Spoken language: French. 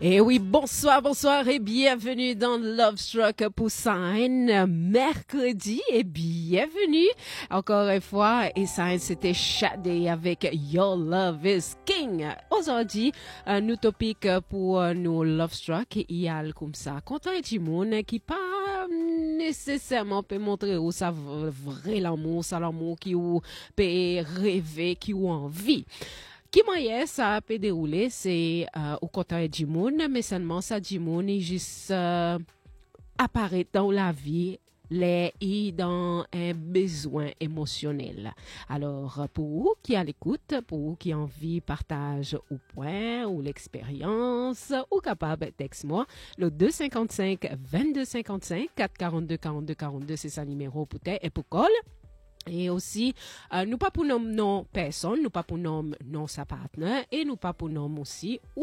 Et oui, bonsoir et bienvenue dans Love Struck pour Sign mercredi et bienvenue encore une fois. Et Sign c'était Shadé avec Your Love is King. Aujourd'hui, nous topic pour nous Love Struck et il y a comme ça. Content et Timon qui pas nécessairement peut montrer où ça vrai l'amour, ça l'amour qui ou peut rêver, qui ou envie. Qui moyen ça peut dérouler, c'est au côté du monde, mais seulement ça du monde est juste apparaît dans la vie et dans un besoin émotionnel. Alors, pour vous qui à l'écoute, pour vous qui envie partage au point ou l'expérience, ou capable texte-moi, le 255 2255 442 42 42, c'est ça numéro pour et pour call. Et aussi, nous pas pour nom non personne, nous pas pour nom non sa partenaire, et nous pas pour nom aussi